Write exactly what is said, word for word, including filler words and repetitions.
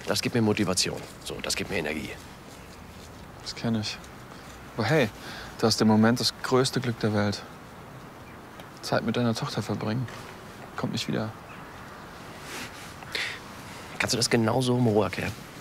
Das gibt mir Motivation. So, das gibt mir Energie. Das kenne ich. Aber hey, du hast im Moment das größte Glück der Welt. Zeit mit deiner Tochter verbringen. Kommt nicht wieder. Kannst du das genauso im Rohr erklären?